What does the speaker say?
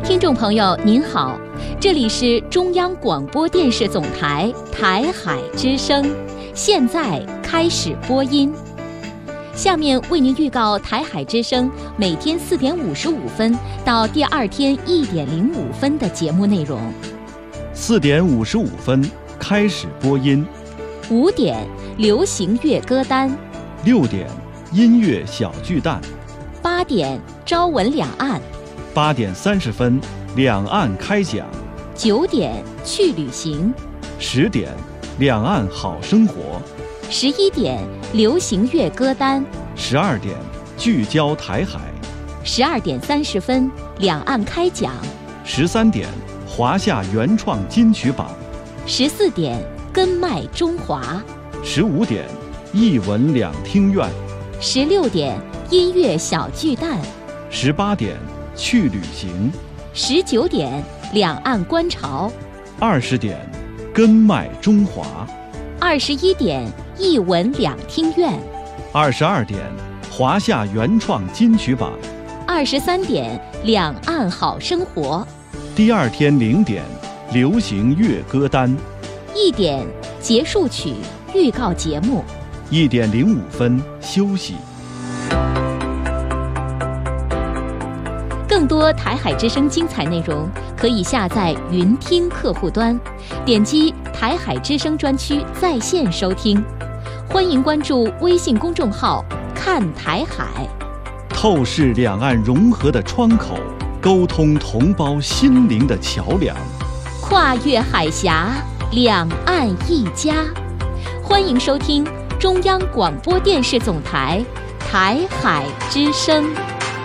听众朋友您好，这里是中央广播电视总台台海之声，现在开始播音。下面为您预告台海之声每天4点55分到第二天1点05分的节目内容。 4点55分开始播音。 5点流行乐歌单。 6点音乐小巨蛋。 8点朝闻两岸。 8点30分两岸开讲。 9点去旅行。 10点两岸好生活。 11点流行乐歌单。 12点聚焦台海。 12点30分两岸开讲。 13点华夏原创金曲榜。 14点根脉中华。 15点艺文两厅院。 16点音乐小巨蛋。 18点去旅行。 19点两岸观潮。 20点根脉中华。 21点艺文两厅院。 22点华夏原创金曲榜。 23点两岸好生活。 第二天0点流行乐歌单。 1点结束曲预告节目。 1点05分休息。 更多台海之声精彩内容，可以下载云听客户端，点击台海之声专区在线收听。欢迎关注微信公众号看台海， 透视两岸融合的窗口，沟通同胞心灵的桥梁， 跨越海峡，两岸一家。欢迎收听中央广播电视总台台海之声。